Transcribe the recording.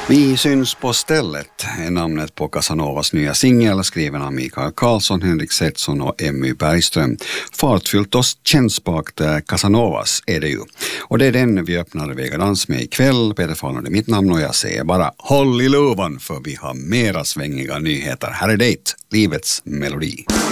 Vi syns på stället är namnet på Casanovas nya singel skriven av Mikael Karlsson, Henrik Setson och Emmy Bergström. Fartfyllt och kännspakt Casanovas är det ju. Och det är den vi öppnar Vegadans med ikväll. Peter Fahlund är mitt namn och jag säger bara håll i luvan för vi har mera svängiga nyheter. Här är det, livets melodi.